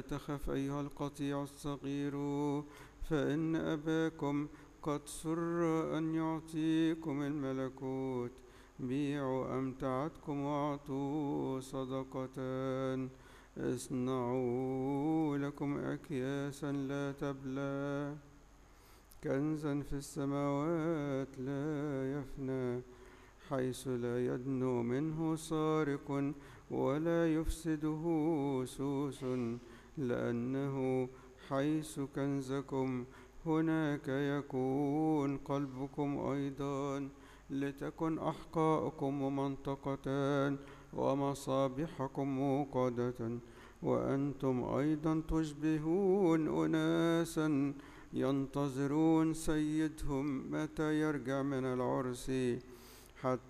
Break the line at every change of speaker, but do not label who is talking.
تخف أيها القطيع الصغير، فإن أباكم قد سر أن يعطيكم الملكوت. بيعوا أمتعتكم وأعطوا صدقة. اصنعوا لكم أكياسا لا تبلى، كنزا في السماوات لا يفنى، حيث لا يدنو منه سارق ولا يفسده سوس، لأنه حيث كنزكم هناك يكون قلبكم أيضا. لتكن أحقاءكم منطقة ومصابيحكم موقدة، وأنتم أيضا تشبهون أناسا ينتظرون سيدهم متى يرجع من العرس، حتى